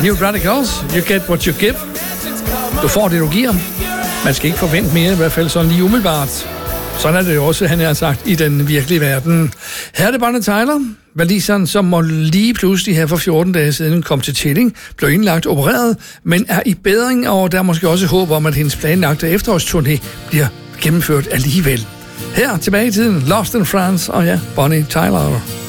New Radicals, you get what you give. Du får det, du giver. Man skal ikke forvente mere, i hvert fald sådan lige umiddelbart. Sådan er det jo også, han har sagt, i den virkelige verden. Her er det Bonnie Tyler, waliseren, som må lige pludselig her for 14 dage siden kom til tælling, blev indlagt opereret, men er i bedring, og der er måske også håb om, at hendes planlagte efterårsturné bliver gennemført alligevel. Her tilbage i tiden, Lost in France, og ja, Bonnie Tyler.